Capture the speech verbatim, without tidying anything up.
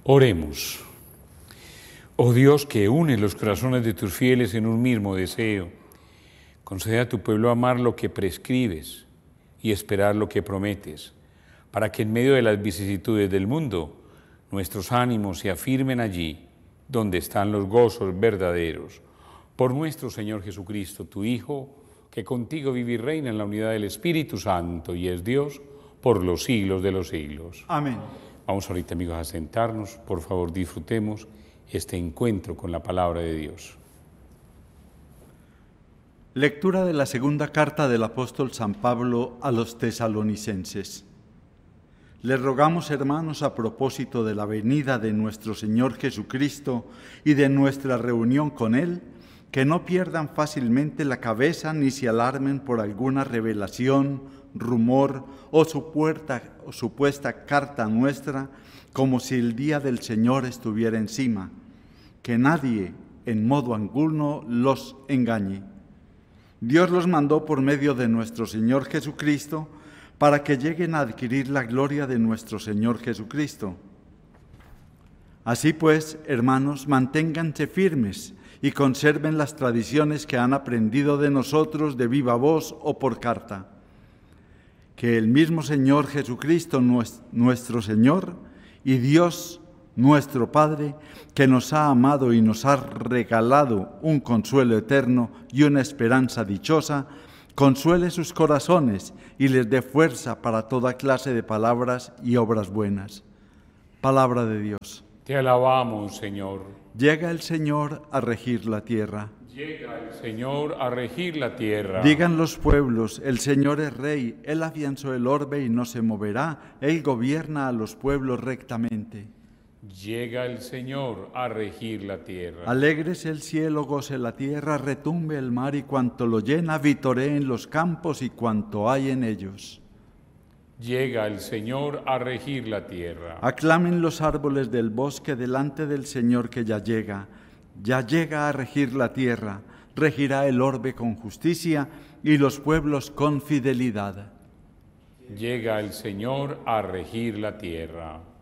Oremos. Oh Dios, que une los corazones de tus fieles en un mismo deseo, concede a tu pueblo amar lo que prescribes y esperar lo que prometes, para que en medio de las vicisitudes del mundo nuestros ánimos se afirmen allí donde están los gozos verdaderos. Por nuestro Señor Jesucristo, tu Hijo, que contigo vive y reina en la unidad del Espíritu Santo y es Dios por los siglos de los siglos. Amén. Vamos ahorita, amigos, a sentarnos. Por favor, disfrutemos este encuentro con la palabra de Dios. Lectura de la segunda carta del apóstol San Pablo a los tesalonicenses. Les rogamos, hermanos, a propósito de la venida de nuestro Señor Jesucristo y de nuestra reunión con Él, que no pierdan fácilmente la cabeza ni se alarmen por alguna revelación, rumor o supuesta, o supuesta carta nuestra, como si el día del Señor estuviera encima, que nadie en modo alguno los engañe. Dios los mandó por medio de nuestro Señor Jesucristo para que lleguen a adquirir la gloria de nuestro Señor Jesucristo. Así pues, hermanos, manténganse firmes y conserven las tradiciones que han aprendido de nosotros de viva voz o por carta. Que el mismo Señor Jesucristo, nuestro Señor, y Dios, nuestro Padre, que nos ha amado y nos ha regalado un consuelo eterno y una esperanza dichosa, consuele sus corazones y les dé fuerza para toda clase de palabras y obras buenas. Palabra de Dios. Te alabamos, Señor. Llega el Señor a regir la tierra. Llega el Señor a regir la tierra. Digan los pueblos, el Señor es Rey, Él afianzó el orbe y no se moverá, Él gobierna a los pueblos rectamente. Llega el Señor a regir la tierra. Alégrese el cielo, goce la tierra, retumbe el mar y cuanto lo llena, vitoreen los campos y cuanto hay en ellos. Llega el Señor a regir la tierra. Aclamen los árboles del bosque delante del Señor que ya llega. Ya llega a regir la tierra, regirá el orbe con justicia y los pueblos con fidelidad. Llega el Señor a regir la tierra.